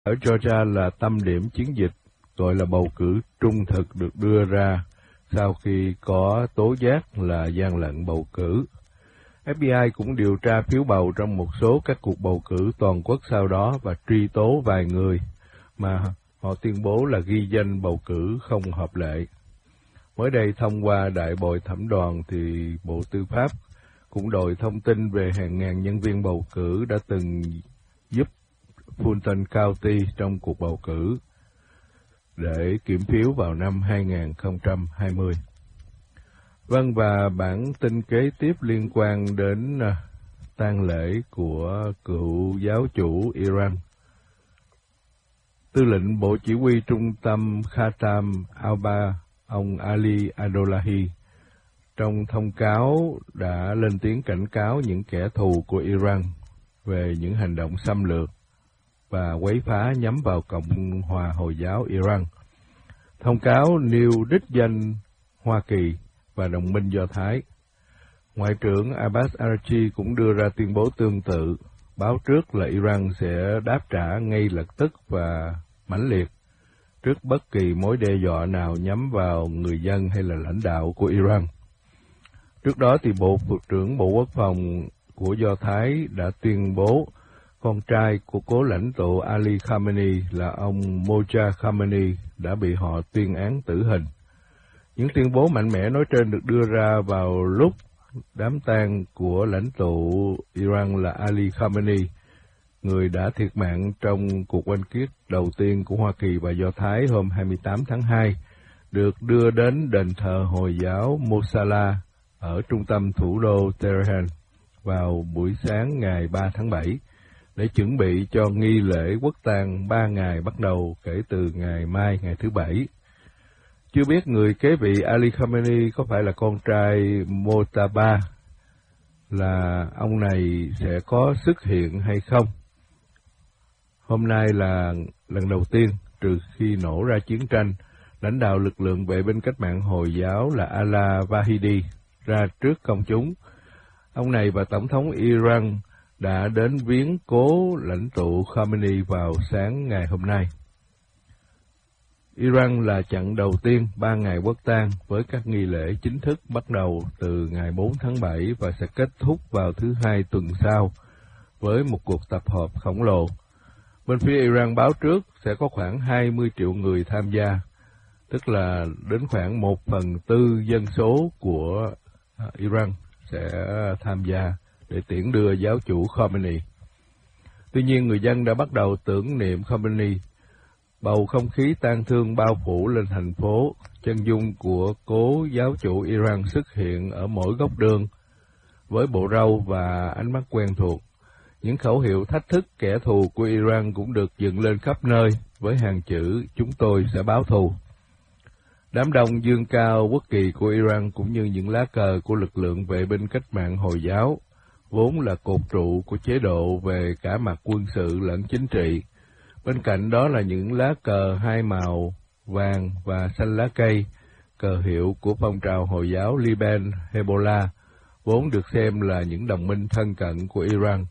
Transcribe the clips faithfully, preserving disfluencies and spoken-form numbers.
Ở Georgia là tâm điểm chiến dịch gọi là bầu cử trung thực được đưa ra sau khi có tố giác là gian lận bầu cử. ép bê i cũng điều tra phiếu bầu trong một số các cuộc bầu cử toàn quốc sau đó và truy tố vài người mà họ tuyên bố là ghi danh bầu cử không hợp lệ. Mới đây thông qua đại bồi thẩm đoàn thì Bộ Tư pháp cũng đòi thông tin về hàng ngàn nhân viên bầu cử đã từng giúp Fulton County trong cuộc bầu cử để kiểm phiếu vào năm hai nghìn không trăm hai mươi. Vâng, và bản tin kế tiếp liên quan đến uh, tang lễ của cựu giáo chủ Iran. Tư lệnh Bộ Chỉ huy Trung tâm Khatam Alba, ông Ali Adolahi, trong thông cáo đã lên tiếng cảnh cáo những kẻ thù của Iran về những hành động xâm lược và quấy phá nhắm vào Cộng hòa Hồi giáo Iran. Thông cáo nêu đích danh Hoa Kỳ và đồng minh Do Thái. Ngoại trưởng Abbas Araghchi cũng đưa ra tuyên bố tương tự, báo trước là Iran sẽ đáp trả ngay lập tức và mãnh liệt trước bất kỳ mối đe dọa nào nhắm vào người dân hay là lãnh đạo của Iran. Trước đó thì Bộ trưởng Bộ Quốc phòng của Do Thái đã tuyên bố con trai của cố lãnh tụ Ali Khamenei là ông Moja Khamenei đã bị họ tuyên án tử hình. Những tuyên bố mạnh mẽ nói trên được đưa ra vào lúc đám tang của lãnh tụ Iran là Ali Khamenei, người đã thiệt mạng trong cuộc oanh kích đầu tiên của Hoa Kỳ và Do Thái hôm hai mươi tám tháng hai, được đưa đến đền thờ Hồi giáo Mosala ở trung tâm thủ đô Tehran vào buổi sáng ngày ba tháng bảy, để chuẩn bị cho nghi lễ quốc tang ba ngày bắt đầu kể từ ngày mai, ngày thứ Bảy. Chưa biết người kế vị Ali Khamenei có phải là con trai Mojtaba, là ông này sẽ có xuất hiện hay không. Hôm nay là lần đầu tiên, trừ khi nổ ra chiến tranh, lãnh đạo lực lượng vệ binh cách mạng Hồi giáo là Ala Vahidi ra trước công chúng. Ông này và Tổng thống Iran đã đến viếng cố lãnh tụ Khamenei vào sáng ngày hôm nay. Iran là chặng đầu tiên ba ngày quốc tang với các nghi lễ chính thức bắt đầu từ ngày bốn tháng bảy và sẽ kết thúc vào thứ Hai tuần sau với một cuộc tập hợp khổng lồ. Bên phía Iran báo trước sẽ có khoảng hai mươi triệu người tham gia, tức là đến khoảng một phần tư dân số của Iran sẽ tham gia để tiễn đưa giáo chủ Khamenei. Tuy nhiên, người dân đã bắt đầu tưởng niệm Khamenei. Bầu không khí tang thương bao phủ lên thành phố, chân dung của cố giáo chủ Iran xuất hiện ở mỗi góc đường, với bộ râu và ánh mắt quen thuộc. Những khẩu hiệu thách thức kẻ thù của Iran cũng được dựng lên khắp nơi, với hàng chữ "Chúng tôi sẽ báo thù". Đám đông dương cao quốc kỳ của Iran cũng như những lá cờ của lực lượng vệ binh cách mạng Hồi giáo, vốn là cột trụ của chế độ về cả mặt quân sự lẫn chính trị. Bên cạnh đó là những lá cờ hai màu vàng và xanh lá cây, cờ hiệu của phong trào Hồi giáo Liban Hezbollah, vốn được xem là những đồng minh thân cận của Iran.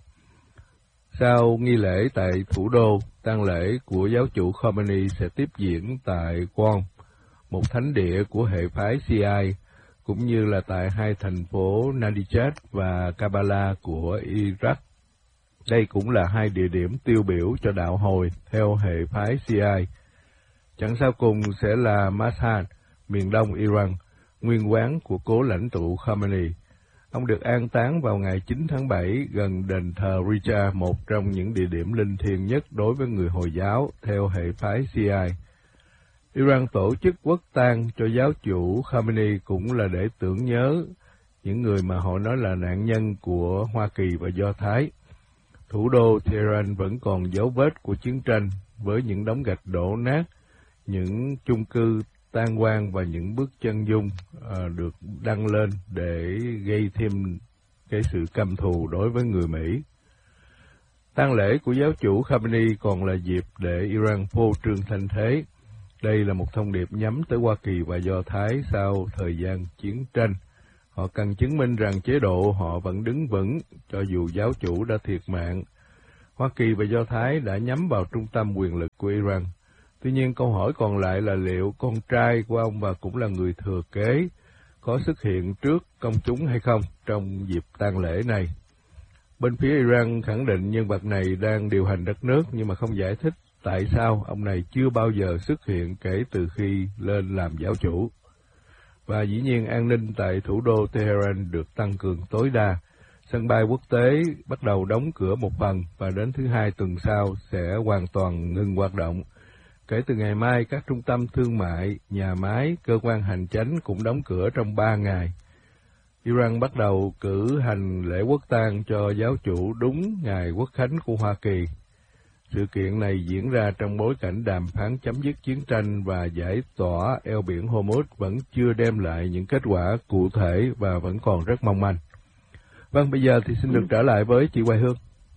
Sau nghi lễ tại thủ đô, tang lễ của giáo chủ Khamenei sẽ tiếp diễn tại Qom, một thánh địa của hệ phái Shia, cũng như là tại hai thành phố Nadijad và Karbala của Iraq. Đây cũng là hai địa điểm tiêu biểu cho đạo Hồi theo hệ phái Shia. Chẳng sau cùng sẽ là Mashhad, miền đông Iran, nguyên quán của cố lãnh tụ Khamenei. Ông được an táng vào ngày chín tháng bảy gần đền thờ Rija, một trong những địa điểm linh thiêng nhất đối với người Hồi giáo theo hệ phái Shia. Iran tổ chức quốc tang cho giáo chủ Khamenei cũng là để tưởng nhớ những người mà họ nói là nạn nhân của Hoa Kỳ và Do Thái. Thủ đô Tehran vẫn còn dấu vết của chiến tranh với những đống gạch đổ nát, những chung cư tan hoang và những bức chân dung à, được đăng lên để gây thêm cái sự căm thù đối với người Mỹ. Tang lễ của giáo chủ Khamenei còn là dịp để Iran phô trương thanh thế. Đây là một thông điệp nhắm tới Hoa Kỳ và Do Thái sau thời gian chiến tranh. Họ cần chứng minh rằng chế độ họ vẫn đứng vững cho dù giáo chủ đã thiệt mạng. Hoa Kỳ và Do Thái đã nhắm vào trung tâm quyền lực của Iran. Tuy nhiên, câu hỏi còn lại là liệu con trai của ông và cũng là người thừa kế có xuất hiện trước công chúng hay không trong dịp tang lễ này. Bên phía Iran khẳng định nhân vật này đang điều hành đất nước nhưng mà không giải thích tại sao ông này chưa bao giờ xuất hiện kể từ khi lên làm giáo chủ. Và dĩ nhiên an ninh tại thủ đô Tehran được tăng cường tối đa. Sân bay quốc tế bắt đầu đóng cửa một phần và đến thứ hai tuần sau sẽ hoàn toàn ngừng hoạt động. Kể từ ngày mai, các trung tâm thương mại, nhà máy, cơ quan hành chánh cũng đóng cửa trong ba ngày. Iran bắt đầu cử hành lễ quốc tang cho giáo chủ đúng ngày quốc khánh của Hoa Kỳ. Sự kiện này diễn ra trong bối cảnh đàm phán chấm dứt chiến tranh và giải tỏa eo biển Hormuz vẫn chưa đem lại những kết quả cụ thể và vẫn còn rất mong manh. Vâng, bây giờ thì xin được trở lại với chị Hoài Hương.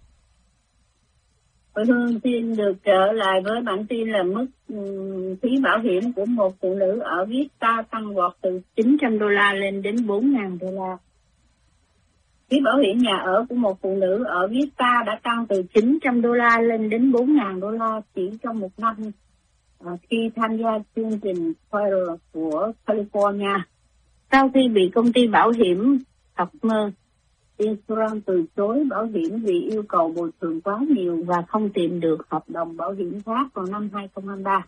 Hoài Hương xin được trở lại với bản tin là mức phí bảo hiểm của một phụ nữ ở Vista tăng vọt từ chín trăm đô la lên đến bốn nghìn đô la. Phí bảo hiểm nhà ở của một phụ nữ ở Vista đã tăng từ chín trăm đô la lên đến bốn nghìn đô la chỉ trong một năm khi tham gia chương trình Fire của California. Sau khi bị công ty bảo hiểm Topmer Insurance từ chối bảo hiểm vì yêu cầu bồi thường quá nhiều và không tìm được hợp đồng bảo hiểm khác vào năm hai không hai ba.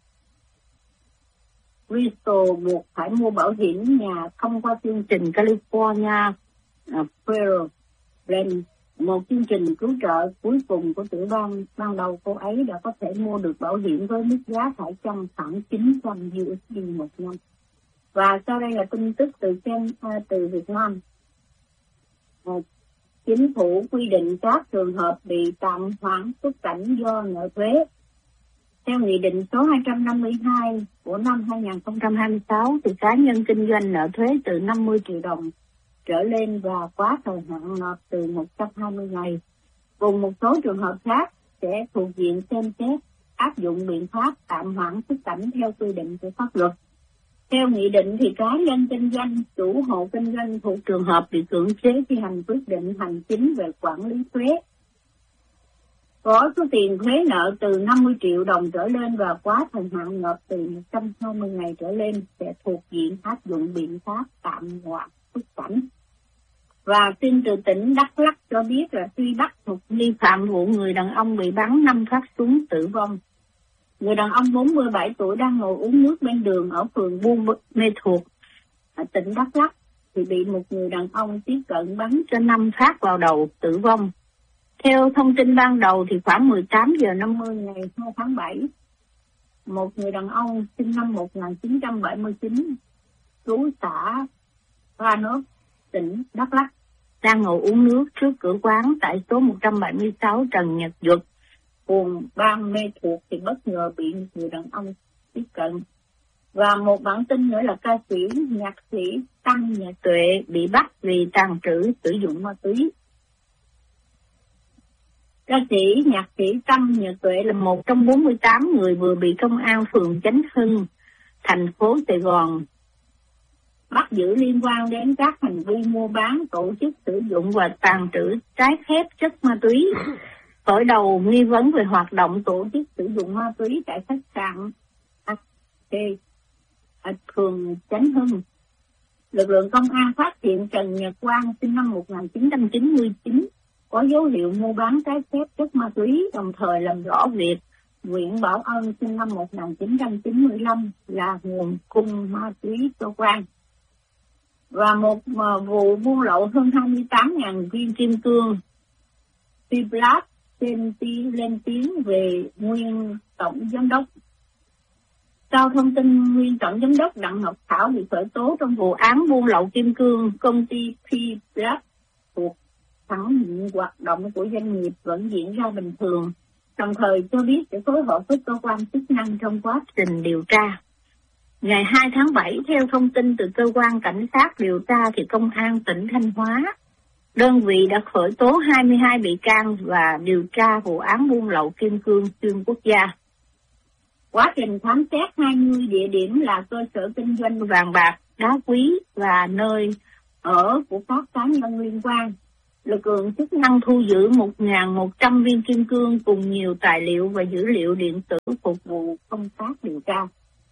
Bristol buộc phải mua bảo hiểm nhà thông qua chương trình California uh, Fair Plan, một chương trình cứu trợ cuối cùng của tiểu bang. Ban đầu cô ấy đã có thể mua được bảo hiểm với mức giá phải chăng khoảng chín trăm đô la một năm. Và sau đây là tin tức từ trên uh, từ Việt Nam. Uh, Chính phủ quy định các trường hợp bị tạm hoãn xuất cảnh do nợ thuế. Theo Nghị định số hai trăm năm mươi hai của năm hai không hai sáu, thì cá nhân kinh doanh nợ thuế từ năm mươi triệu đồng trở lên và quá thời hạn nộp từ một trăm hai mươi ngày. Cùng một số trường hợp khác sẽ thuộc diện xem xét áp dụng biện pháp tạm hoãn xuất cảnh theo quy định của pháp luật. Theo nghị định thì cá nhân kinh doanh, chủ hộ kinh doanh thuộc trường hợp bị cưỡng chế thi hành quyết định hành chính về quản lý thuế, có số tiền thuế nợ từ năm mươi triệu đồng trở lên và quá thời hạn nộp từ một trăm hai mươi ngày trở lên sẽ thuộc diện áp dụng biện pháp tạm hoãn xuất cảnh. Và tin từ tỉnh Đắk Lắk cho biết là truy bắt một nghi phạm vụ người đàn ông bị bắn năm phát súng tử vong. Người đàn ông bốn mươi bảy tuổi đang ngồi uống nước bên đường ở phường Buôn Mê Thuột, ở tỉnh Đắk Lắk, thì bị một người đàn ông tiếp cận bắn cho năm phát vào đầu tử vong. Theo thông tin ban đầu thì khoảng mười tám giờ năm mươi ngày hai tháng bảy, một người đàn ông sinh năm một nghìn chín trăm bảy mươi chín, trú xã Ranốt, tỉnh Đắk Lắk, đang ngồi uống nước trước cửa quán tại số một trăm bảy mươi sáu Trần Nhật Duật, phường Bang Mê Thuột thì bất ngờ bị người đàn ông tiếp cận. Và một bản tin nữa là ca sĩ, nhạc sĩ Tăng Nhật Tuệ bị bắt vì tàng trữ sử dụng ma túy. Ca sĩ, nhạc sĩ Tăng Nhật Tuệ là một trong bốn mươi tám người vừa bị công an phường Chánh Hưng, thành phố Sài Gòn bắt giữ liên quan đến các hành vi mua bán, tổ chức sử dụng và tàng trữ trái phép chất ma túy. Khởi đầu nghi vấn về hoạt động tổ chức sử dụng ma túy tại khách sạn ở phường Chánh Hưng. Lực lượng công an phát hiện Trần Nhật Quang sinh năm một nghìn chín trăm chín mươi chín có dấu hiệu mua bán trái phép chất ma túy, đồng thời làm rõ việc Nguyễn Bảo Ân sinh năm một nghìn chín trăm chín mươi lăm là nguồn cung ma túy cho Quang. Và một vụ buôn lậu hơn hai mươi tám nghìn viên kim cương Fiblat lên tiếng, lên tiếng về nguyên tổng giám đốc. Sau thông tin nguyên tổng giám đốc Đặng Ngọc Thảo bị khởi tố trong vụ án buôn lậu kim cương, công ty Fiblat thuộc khẳng định hoạt động của doanh nghiệp vẫn diễn ra bình thường, đồng thời cho biết sẽ phối hợp với cơ quan chức năng trong quá trình điều tra. Ngày hai tháng bảy, theo thông tin từ cơ quan cảnh sát điều tra thì công an tỉnh Thanh Hóa, đơn vị đã khởi tố hai mươi hai bị can và điều tra vụ án buôn lậu kim cương xuyên quốc gia. Quá trình khám xét hai mươi địa điểm là cơ sở kinh doanh vàng bạc, đá quý và nơi ở của các cá nhân liên quan, lực lượng chức năng thu giữ một nghìn một trăm viên kim cương cùng nhiều tài liệu và dữ liệu điện tử phục vụ công tác điều tra.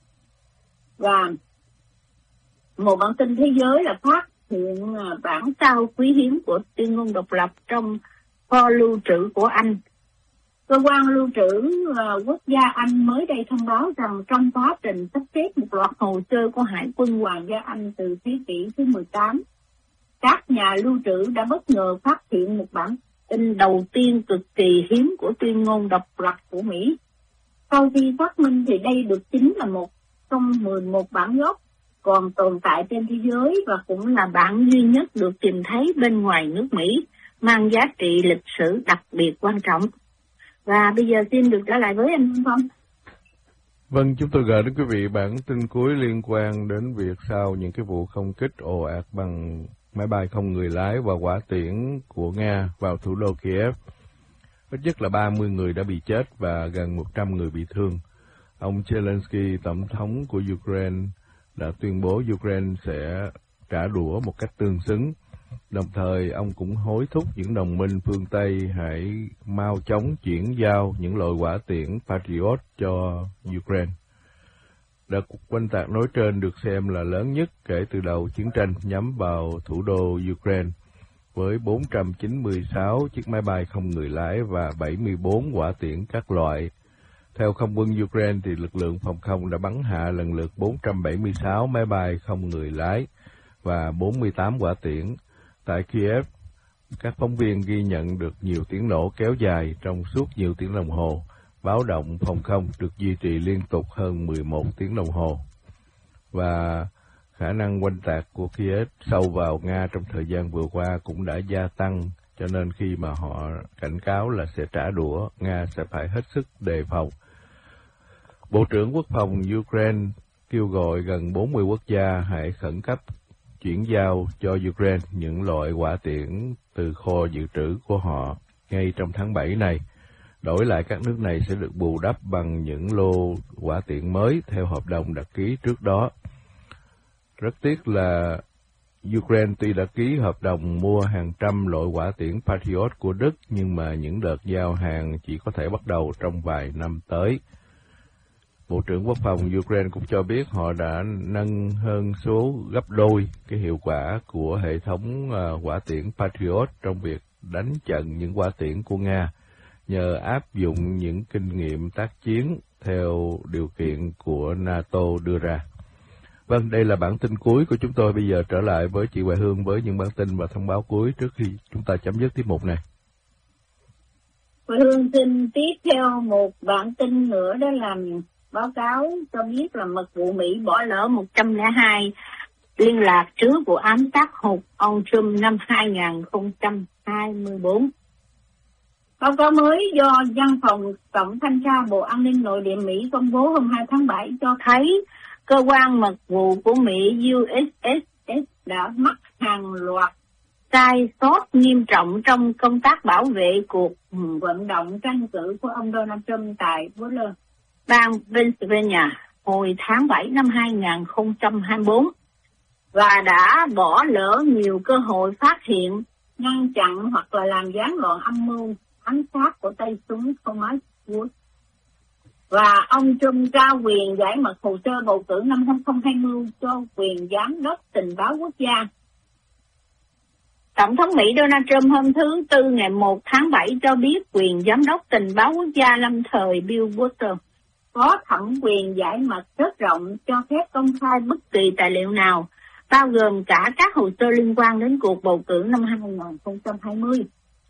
Và một bản tin thế giới là phát hiện bản sao quý hiếm của tuyên ngôn độc lập trong kho lưu trữ của Anh. Cơ quan lưu trữ uh, quốc gia Anh mới đây thông báo rằng trong quá trình sắp xếp một loạt hồ sơ của Hải quân Hoàng gia Anh từ thế kỷ thứ mười tám, các nhà lưu trữ đã bất ngờ phát hiện một bản in đầu tiên cực kỳ hiếm của tuyên ngôn độc lập của Mỹ. Sau khi xác minh thì đây được chính là một trong mười một bản gốc còn tồn tại trên thế giới và cũng là bản duy nhất được tìm thấy bên ngoài nước Mỹ, mang giá trị lịch sử đặc biệt quan trọng. Và bây giờ xin được trở lại với anh Phong. Vâng, chúng tôi gửi đến quý vị bản tin cuối liên quan đến việc sau những cái vụ không kích ồ ạt bằng máy bay không người lái và hỏa tiễn của Nga vào thủ đô Kiev. Ít nhất là ba mươi người đã bị chết và gần một trăm người bị thương. Ông Zelensky, tổng thống của Ukraine, đã tuyên bố Ukraine sẽ trả đũa một cách tương xứng. Đồng thời, ông cũng hối thúc những đồng minh phương Tây hãy mau chóng chuyển giao những loại hỏa tiễn Patriot cho Ukraine. Đợt oanh tạc nói trên được xem là lớn nhất kể từ đầu chiến tranh nhắm vào thủ đô Ukraine, với bốn trăm chín mươi sáu chiếc máy bay không người lái và bảy mươi bốn hỏa tiễn các loại. Theo không quân Ukraine, thì lực lượng phòng không đã bắn hạ lần lượt bốn trăm bảy mươi sáu máy bay không người lái và bốn mươi tám hỏa tiễn. Tại Kiev, các phóng viên ghi nhận được nhiều tiếng nổ kéo dài trong suốt nhiều tiếng đồng hồ. Báo động phòng không được duy trì liên tục hơn mười một tiếng đồng hồ. Và khả năng oanh tạc của Kiev sâu vào Nga trong thời gian vừa qua cũng đã gia tăng, cho nên khi mà họ cảnh cáo là sẽ trả đũa, Nga sẽ phải hết sức đề phòng. Bộ trưởng Quốc phòng Ukraine kêu gọi gần bốn mươi quốc gia hãy khẩn cấp chuyển giao cho Ukraine những loại hỏa tiễn từ kho dự trữ của họ ngay trong tháng bảy này. Đổi lại các nước này sẽ được bù đắp bằng những lô hỏa tiễn mới theo hợp đồng đã ký trước đó. Rất tiếc là Ukraine tuy đã ký hợp đồng mua hàng trăm loại hỏa tiễn Patriot của Đức, nhưng mà những đợt giao hàng chỉ có thể bắt đầu trong vài năm tới. Bộ trưởng Quốc phòng Ukraine cũng cho biết họ đã nâng hơn số gấp đôi cái hiệu quả của hệ thống uh, hỏa tiễn Patriot trong việc đánh chặn những hỏa tiễn của Nga, nhờ áp dụng những kinh nghiệm tác chiến theo điều kiện của NATO đưa ra. Vâng, đây là bản tin cuối của chúng tôi. Bây giờ trở lại với chị Hoài Hương với những bản tin và thông báo cuối trước khi chúng ta chấm dứt tiết mục này. Hoài Hương xin tiếp theo một bản tin nữa, đó là báo cáo cho biết là mật vụ Mỹ bỏ lỡ một trăm lẻ hai liên lạc trước vụ ám sát hụt ông Trump năm hai không hai tư. Báo cáo mới do Văn phòng Tổng thanh tra Bộ An ninh Nội địa Mỹ công bố hôm hai tháng bảy cho thấy cơ quan mật vụ của Mỹ U S S S đã mắc hàng loạt sai sót nghiêm trọng trong công tác bảo vệ cuộc vận động tranh cử của ông Donald Trump tại Butler, bang Pennsylvania hồi tháng bảy năm hai không hai tư, và đã bỏ lỡ nhiều cơ hội phát hiện, ngăn chặn hoặc là làm gián đoạn âm mưu ám sát của tay súng Thomas Woods. Và ông Trump trao quyền giải mật hồ sơ bầu cử năm hai không hai không cho quyền giám đốc tình báo quốc gia. Tổng thống Mỹ Donald Trump hôm thứ Tư ngày một tháng bảy cho biết quyền giám đốc tình báo quốc gia lâm thời Bill Buster có thẩm quyền giải mật rất rộng, cho phép công khai bất kỳ tài liệu nào, bao gồm cả các hồ sơ liên quan đến cuộc bầu cử năm hai không hai không.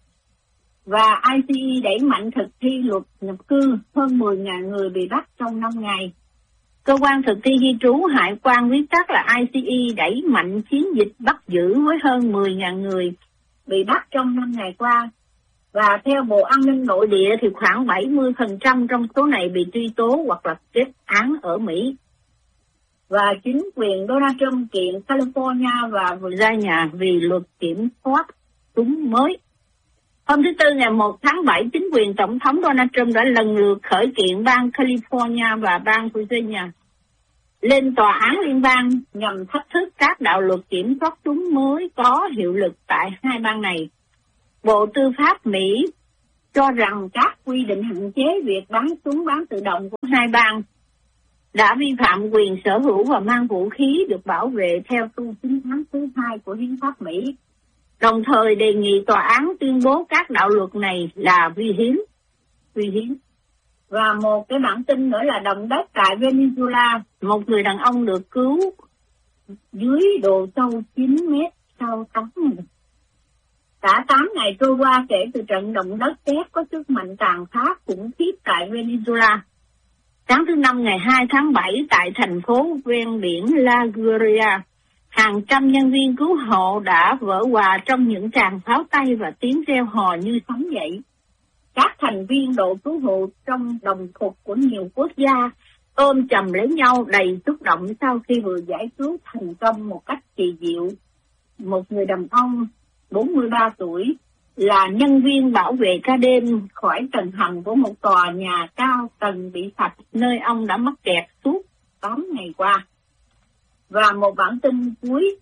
Và I C E đẩy mạnh thực thi luật nhập cư, hơn mười nghìn người bị bắt trong năm ngày. Cơ quan thực thi di trú hải quan viết tắt là I C E đẩy mạnh chiến dịch bắt giữ với hơn mười nghìn người bị bắt trong năm ngày qua. Và theo Bộ An ninh Nội địa thì khoảng bảy mươi phần trăm trong số này bị truy tố hoặc là kết án ở Mỹ. Và chính quyền Donald Trump kiện California và Virginia vì luật kiểm soát súng mới. Hôm thứ Tư ngày một tháng bảy, chính quyền Tổng thống Donald Trump đã lần lượt khởi kiện bang California và bang Virginia lên tòa án liên bang nhằm thách thức các đạo luật kiểm soát súng mới có hiệu lực tại hai bang này. Bộ Tư pháp Mỹ cho rằng các quy định hạn chế việc bán súng bán tự động của hai bang đã vi phạm quyền sở hữu và mang vũ khí được bảo vệ theo tu chính tháng thứ hai của hiến pháp Mỹ, đồng thời đề nghị tòa án tuyên bố các đạo luật này là vi hiến. Vi hiến. Và một cái bản tin nữa là động đất tại Venezuela, một người đàn ông được cứu dưới độ sâu chín mét sau tám ngày. Đã tám ngày trôi qua kể từ trận động đất kép có sức mạnh tàn phá khủng khiếp tại Venezuela. Sáng thứ Năm ngày hai tháng bảy tại thành phố ven biển La Guaira, hàng trăm nhân viên cứu hộ đã vỡ òa trong những tràng pháo tay và tiếng reo hò như sóng dậy. Các thành viên đội cứu hộ trong đồng phục của nhiều quốc gia ôm chầm lấy nhau đầy xúc động sau khi vừa giải cứu thành công một cách kỳ diệu một người đàn ông bốn mươi ba tuổi là nhân viên bảo vệ ca đêm khỏi tầng hầm của một tòa nhà cao tầng bị sập, nơi ông đã mắc kẹt suốt tám ngày qua. Và một bản tin cuối,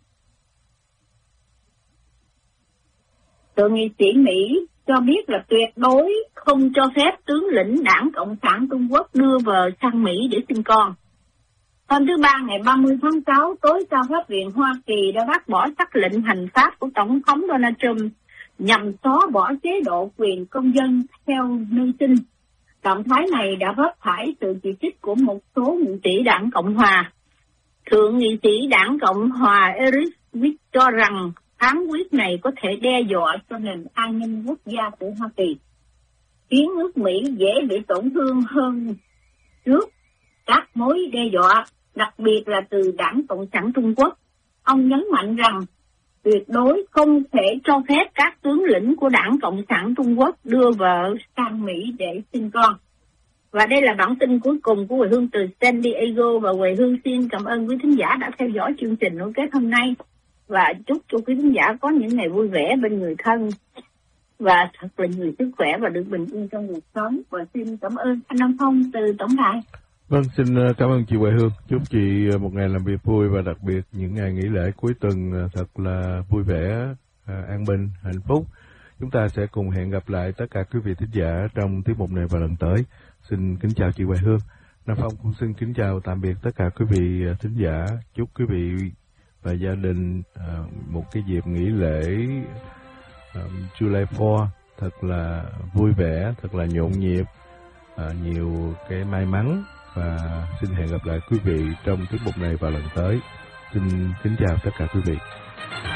thượng nghị sĩ Mỹ cho biết là tuyệt đối không cho phép tướng lĩnh Đảng Cộng sản Trung Quốc đưa vợ sang Mỹ để sinh con. Hôm thứ Ba ngày ba mươi tháng sáu, tối cao pháp viện Hoa Kỳ đã bác bỏ sắc lệnh hành pháp của Tổng thống Donald Trump nhằm xóa bỏ chế độ quyền công dân theo nơi sinh. Động thái này đã vấp phải sự chỉ trích của một số nghị sĩ Đảng Cộng Hòa. Thượng nghị sĩ Đảng Cộng Hòa Eric Wick cho rằng phán quyết này có thể đe dọa cho nền an ninh quốc gia của Hoa Kỳ, khiến nước Mỹ dễ bị tổn thương hơn trước các mối đe dọa, đặc biệt là từ Đảng Cộng sản Trung Quốc. Ông nhấn mạnh rằng tuyệt đối không thể cho phép các tướng lĩnh của Đảng Cộng sản Trung Quốc đưa vợ sang Mỹ để sinh con. Và đây là bản tin cuối cùng của Quê Hương từ San Diego, và Quê Hương xin cảm ơn quý thính giả đã theo dõi chương trình nối kết hôm nay, và chúc cho quý thính giả có những ngày vui vẻ bên người thân và thật là nhiều sức khỏe và được bình yên trong cuộc sống. Và xin cảm ơn anh Nam Phong từ tổng đài. Vâng, xin cảm ơn chị Quê Hương. Chúc chị một ngày làm việc vui và đặc biệt những ngày nghỉ lễ cuối tuần thật là vui vẻ, an bình, hạnh phúc. Chúng ta sẽ cùng hẹn gặp lại tất cả quý vị thính giả trong tiết mục này vào lần tới. Xin kính chào chị Quê Hương. Nam Phong cũng xin kính chào tạm biệt tất cả quý vị thính giả. Chúc quý vị và gia đình một cái dịp nghỉ lễ July fourth thật là vui vẻ, thật là nhộn nhịp, nhiều cái may mắn. Và xin hẹn gặp lại quý vị trong tiết mục này vào lần tới. Xin kính chào tất cả quý vị.